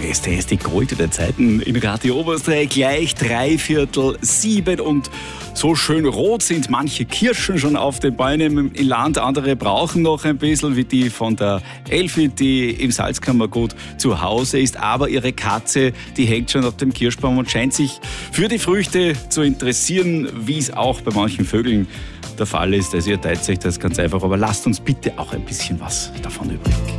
Beste ist die goldene Zeiten in Radio Oberösterreich, gleich 6:45 und so schön rot sind manche Kirschen schon auf den Bäumen im Land. Andere brauchen noch ein bisschen, wie die von der Elfi, die im Salzkammergut zu Hause ist. Aber ihre Katze, die hängt schon auf dem Kirschbaum und scheint sich für die Früchte zu interessieren, wie es auch bei manchen Vögeln der Fall ist. Also ihr teilt euch das ganz einfach, aber lasst uns bitte auch ein bisschen was davon übrig.